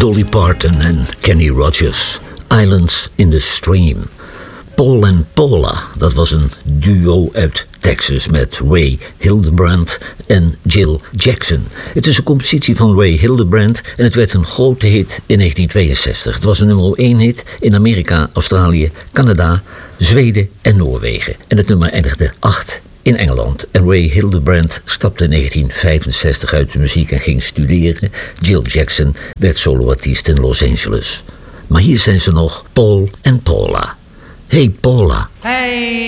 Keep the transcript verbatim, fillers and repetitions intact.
Dolly Parton en Kenny Rogers. Islands in the Stream. Paul en Paula, dat was een duo uit Texas met Ray Hildebrand en Jill Jackson. Het is een compositie van Ray Hildebrand en het werd een grote hit in negentien tweeënzestig. Het was een nummer één hit in Amerika, Australië, Canada, Zweden en Noorwegen. En het nummer eindigde acht in Engeland. En Ray Hildebrand stapte in negentien vijfenzestig uit de muziek en ging studeren. Jill Jackson werd soloartiest in Los Angeles. Maar hier zijn ze nog, Paul en Paula. Hey Paula. Hey.